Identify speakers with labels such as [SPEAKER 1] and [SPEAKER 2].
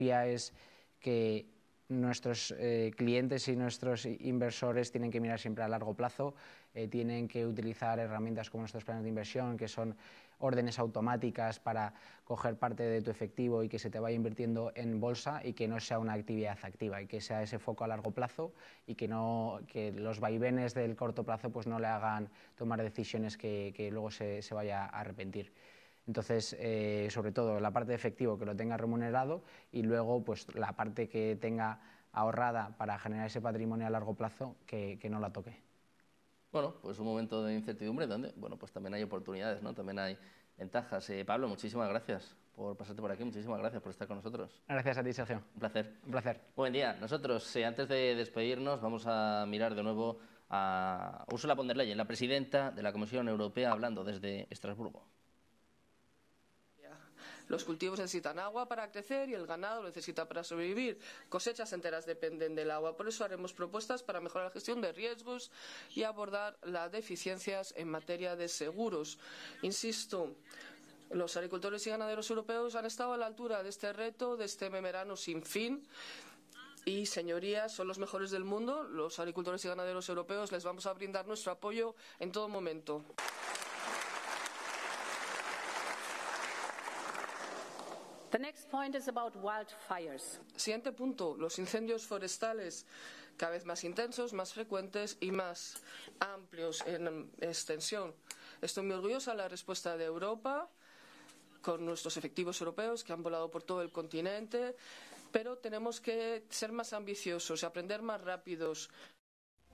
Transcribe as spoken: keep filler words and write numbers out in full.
[SPEAKER 1] es que nuestros eh, clientes y nuestros inversores tienen que mirar siempre a largo plazo, eh, tienen que utilizar herramientas como nuestros planes de inversión, que son órdenes automáticas para coger parte de tu efectivo y que se te vaya invirtiendo en bolsa y que no sea una actividad activa y que sea ese foco a largo plazo y que, no, que los vaivenes del corto plazo pues no le hagan tomar decisiones que, que luego se, se vaya a arrepentir. Entonces, eh, sobre todo la parte de efectivo que lo tenga remunerado y luego pues la parte que tenga ahorrada para generar ese patrimonio a largo plazo que, que no la toque.
[SPEAKER 2] Bueno, pues un momento de incertidumbre donde, bueno, pues también hay oportunidades, ¿no? También hay ventajas. Eh, Pablo, muchísimas gracias por pasarte por aquí, muchísimas gracias por estar con nosotros.
[SPEAKER 1] Gracias a ti, Sergio.
[SPEAKER 2] Un placer.
[SPEAKER 1] Un placer.
[SPEAKER 2] Buen día. Nosotros, eh, antes de despedirnos, vamos a mirar de nuevo a Ursula von der Leyen, la presidenta de la Comisión Europea, hablando desde Estrasburgo.
[SPEAKER 3] Los cultivos necesitan agua para crecer y el ganado lo necesita para sobrevivir. Cosechas enteras dependen del agua. Por eso haremos propuestas para mejorar la gestión de riesgos y abordar las deficiencias en materia de seguros. Insisto, los agricultores y ganaderos europeos han estado a la altura de este reto, de este verano sin fin. Y, señorías, son los mejores del mundo. Los agricultores y ganaderos europeos les vamos a brindar nuestro apoyo en todo momento.
[SPEAKER 4] The next point is about wildfires.
[SPEAKER 3] Siguiente punto, los incendios forestales, cada vez más intensos, más frecuentes y más amplios en extensión. Estoy muy orgullosa de la respuesta de Europa, con nuestros efectivos europeos que han volado por todo el continente, pero tenemos que ser más ambiciosos y aprender más rápidos.